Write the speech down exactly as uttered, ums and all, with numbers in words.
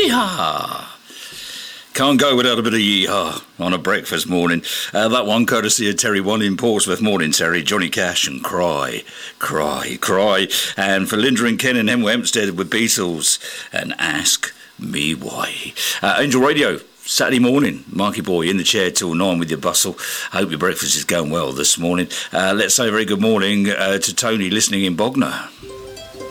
Yeehaw! Can't go without a bit of yeehaw on a breakfast morning. Uh, that one courtesy of Terry One in Portsmouth. Morning, Terry. Johnny Cash and Cry, Cry, Cry. And for Linda and Ken and Hemel Hempstead with Beatles and Ask Me Why. Uh, Angel Radio. Saturday morning, Marky Boy in the chair till nine with your bustle. I hope your breakfast is going well this morning. Uh, let's say a very good morning uh, to Tony listening in Bognor.